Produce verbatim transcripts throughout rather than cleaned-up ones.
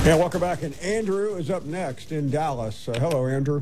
Yeah, welcome back. And Andrew is up next in Dallas. Uh, hello, Andrew.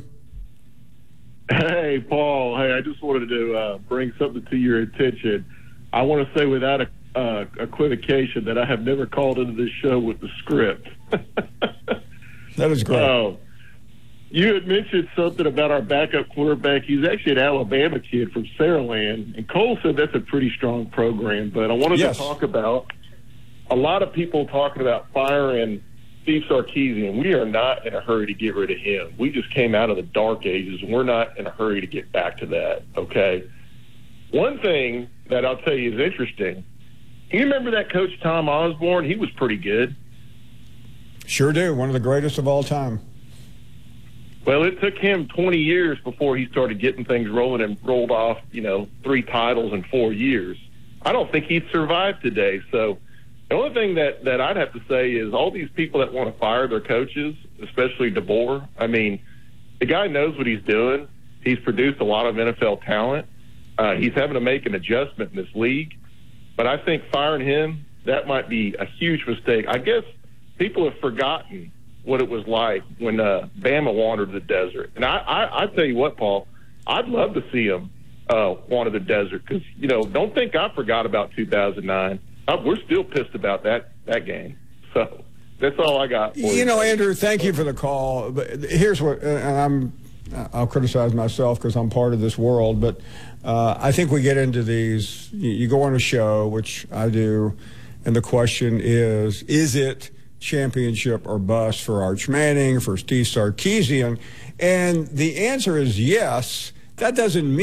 Hey, Paul. Hey, I just wanted to uh, bring something to your attention. I want to say without a, uh, equivocation that I have never called into this show with the script. That is great. Uh, you had mentioned something about our backup quarterback. He's actually an Alabama kid from Saraland, and Cole said that's a pretty strong program. But I wanted Yes. to talk about a lot of people talking about firing Steve Sarkisian. We are not in a hurry to get rid of him. We just came out of the dark ages, and we're not in a hurry to get back to that, okay? One thing that I'll tell you is interesting. You remember that coach Tom Osborne? He was pretty good. Sure do. One of the greatest of all time. Well, it took him twenty years before he started getting things rolling and rolled off, you know, three titles in four years. I don't think he'd survive today. So the only thing that, that I'd have to say is all these people that want to fire their coaches, especially DeBoer, I mean, the guy knows what he's doing. He's produced a lot of N F L talent. Uh, he's having to make an adjustment in this league. But I think firing him, that might be a huge mistake. I guess people have forgotten what it was like when uh, Bama wandered the desert. And I, I, I tell you what, Paul, I'd love to see him uh, wander the desert because, you know, don't think I forgot about two thousand nine. Uh, we're still pissed about that, that game. So that's all I got for you. You know, Andrew, thank you for the call. But here's what, and I'm, I'll criticize myself because I'm part of this world, but uh, I think we get into these, you, you go on a show, which I do, and the question is, is it championship or bust for Arch Manning, for Steve Sarkisian? And the answer is yes. That doesn't mean